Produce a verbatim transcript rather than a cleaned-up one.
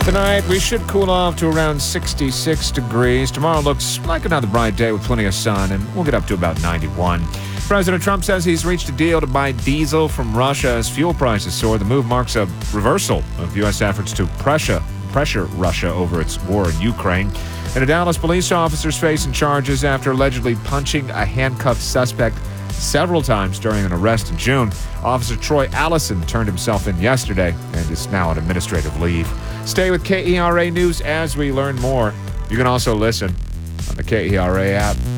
Tonight, we should cool off to around sixty-six degrees. Tomorrow looks like another bright day with plenty of sun, and we'll get up to about ninety-one. President Trump says he's reached a deal to buy diesel from Russia as fuel prices soar. The move marks a reversal of U S efforts to pressure, pressure Russia over its war in Ukraine. And a Dallas police officer is facing charges after allegedly punching a handcuffed suspect several times during an arrest in June. Officer Troy Allison turned himself in yesterday and is now on administrative leave. Stay with K E R A News as we learn more. You can also listen on the K E R A app.